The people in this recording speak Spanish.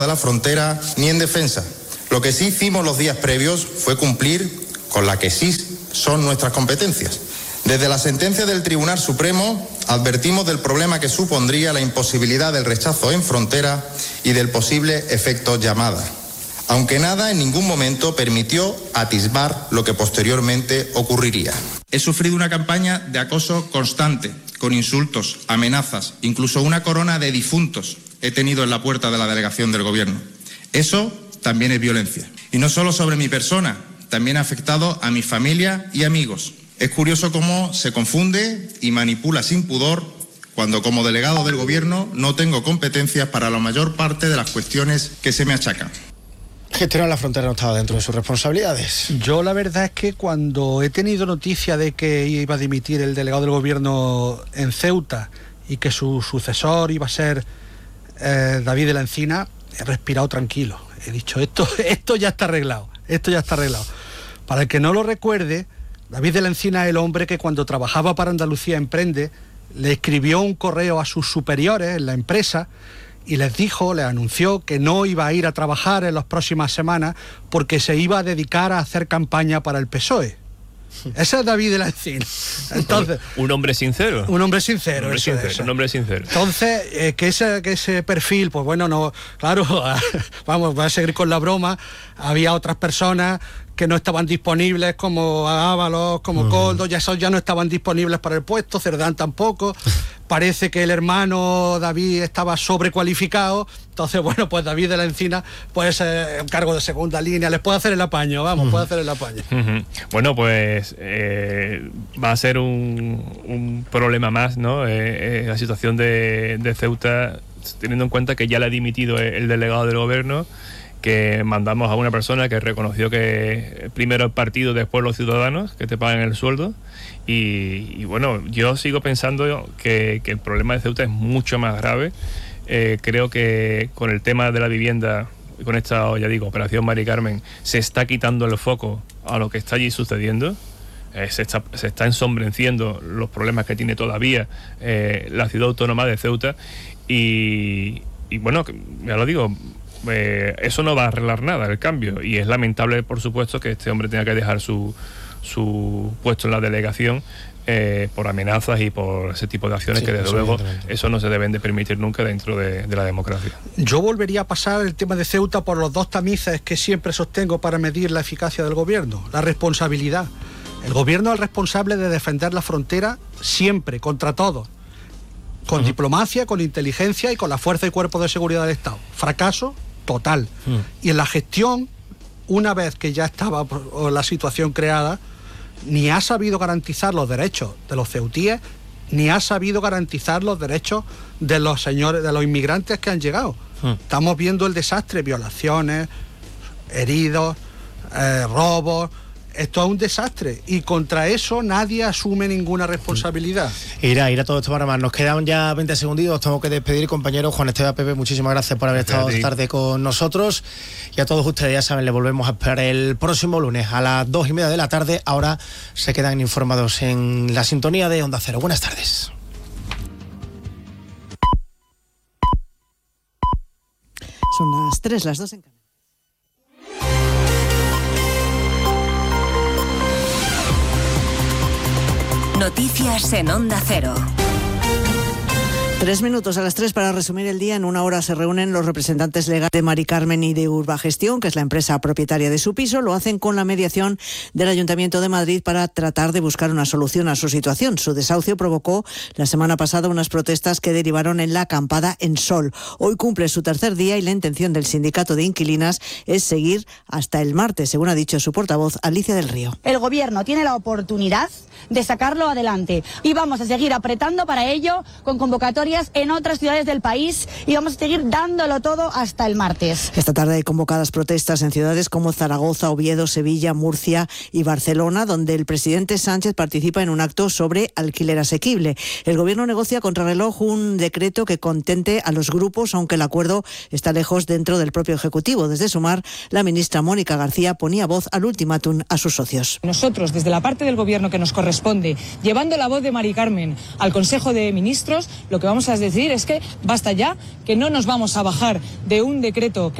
de la frontera ni en defensa. Lo que sí hicimos los días previos fue cumplir con la que sí son nuestras competencias. Desde la sentencia del Tribunal Supremo advertimos del problema que supondría la imposibilidad del rechazo en frontera y del posible efecto llamada, aunque nada en ningún momento permitió atisbar lo que posteriormente ocurriría. He sufrido una campaña de acoso constante, con insultos, amenazas, incluso una corona de difuntos he tenido en la puerta de la delegación del Gobierno. Eso también es violencia. Y no solo sobre mi persona, también ha afectado a mi familia y amigos. Es curioso cómo se confunde y manipula sin pudor cuando como delegado del Gobierno no tengo competencias para la mayor parte de las cuestiones que se me achacan. Gestionar la frontera no estaba dentro de sus responsabilidades. Yo la verdad es que cuando he tenido noticia de que iba a dimitir el delegado del Gobierno en Ceuta y que su sucesor iba a ser David de la Encina, he respirado tranquilo. He dicho, esto ya está arreglado, Para el que no lo recuerde, David de la Encina es el hombre que cuando trabajaba para Andalucía Emprende le escribió un correo a sus superiores en la empresa y les anunció que no iba a ir a trabajar en las próximas semanas porque se iba a dedicar a hacer campaña para el PSOE. Ese es David de la Encina. Entonces, un hombre sincero. Entonces, que ese perfil, pues bueno, no, claro, vamos, voy a seguir con la broma. Había otras personas que no estaban disponibles, como Ábalos, como Coldo, esos ya no estaban disponibles para el puesto, Cerdán tampoco. Parece que el hermano David estaba sobrecualificado, entonces bueno, pues David de la Encina puede ser un cargo de segunda línea, les puede hacer el apaño, puede hacer el apaño. Bueno, pues va a ser un problema más, ¿no? La situación de Ceuta, teniendo en cuenta que ya le ha dimitido el delegado del Gobierno, que mandamos a una persona que reconoció que primero el partido, después los ciudadanos, que te pagan el sueldo. Y bueno, yo sigo pensando que el problema de Ceuta es mucho más grave. Creo que con el tema de la vivienda, con esta, ya digo, operación Mari Carmen, se está quitando el foco a lo que está allí sucediendo. Se está ensombreciendo los problemas que tiene todavía la ciudad autónoma de Ceuta. Y bueno, ya lo digo, eso no va a arreglar nada, el cambio. Y es lamentable, por supuesto, que este hombre tenga que dejar su puesto en la delegación por amenazas y por ese tipo de acciones, que desde luego eso no se deben de permitir nunca dentro de la democracia. Yo volvería a pasar el tema de Ceuta por los dos tamices que siempre sostengo para medir la eficacia del Gobierno: la responsabilidad. El Gobierno es el responsable de defender la frontera siempre, contra todos, con diplomacia, con inteligencia y con la fuerza y cuerpo de seguridad del Estado. Fracaso total. Y en la gestión, una vez que ya estaba la situación creada, ni ha sabido garantizar los derechos de los ceutíes, ni ha sabido garantizar los derechos de los señores, de los inmigrantes que han llegado. Estamos viendo el desastre: violaciones, heridos, robos. Esto es un desastre y contra eso nadie asume ninguna responsabilidad. Irá todo esto para más. Nos quedan ya 20 segunditos, tengo que despedir, compañero Juan Esteban, Pepe, muchísimas gracias por haber estado esta tarde con nosotros, y a todos ustedes, ya saben, les volvemos a esperar el próximo lunes a las 2:30 de la tarde. Ahora se quedan informados en la sintonía de Onda Cero. Buenas tardes. Son las 3, las 2 en Canarias. Noticias en Onda Cero. 3 minutos a las 3 para resumir el día. En una hora se reúnen los representantes legales de Mari Carmen y de Urbagestión, que es la empresa propietaria de su piso. Lo hacen con la mediación del Ayuntamiento de Madrid para tratar de buscar una solución a su situación. Su desahucio provocó la semana pasada unas protestas que derivaron en la acampada en Sol. Hoy cumple su tercer día y la intención del sindicato de inquilinas es seguir hasta el martes, según ha dicho su portavoz, Alicia del Río. El Gobierno tiene la oportunidad de sacarlo adelante y vamos a seguir apretando para ello con convocatorias en otras ciudades del país y vamos a seguir dándolo todo hasta el martes. Esta tarde hay convocadas protestas en ciudades como Zaragoza, Oviedo, Sevilla, Murcia y Barcelona, donde el presidente Sánchez participa en un acto sobre alquiler asequible. El Gobierno negocia a contrarreloj un decreto que contente a los grupos, aunque el acuerdo está lejos dentro del propio Ejecutivo. Desde Sumar, la ministra Mónica García ponía voz al ultimátum a sus socios. Nosotros, desde la parte del Gobierno que nos corresponde, llevando la voz de Mari Carmen al Consejo de Ministros, lo que vamos vamos a decir es que basta ya, que no nos vamos a bajar de un decreto que